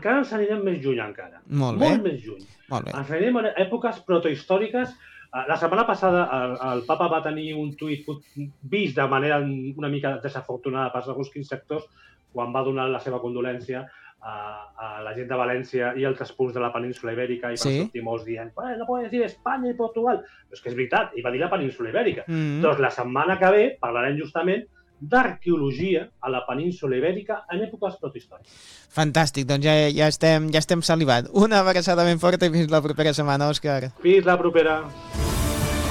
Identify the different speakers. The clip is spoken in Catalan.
Speaker 1: encara ens anirem més lluny encara.
Speaker 2: Molt bé.
Speaker 1: Molt més lluny.
Speaker 2: Molt bé.
Speaker 1: Ens anirem a èpoques protohistòriques. La setmana passada el papa va tenir un tuit vist de manera una mica desafortunada per alguns sectors quan va donar la seva condolència a la gent de València i altres punts de la península Ibèrica i van sortir molts dient no poden dir Espanya i Portugal. Però és que és veritat, i va dir la península Ibèrica. Doncs la setmana que ve parlarem justament d'arqueologia a la península Ibèrica en èpoques protohistòriques.
Speaker 2: Fantàstic, doncs ja estem salivant. Una abraçada ben forta i fins la propera setmana, Òscar.
Speaker 1: Fins la propera.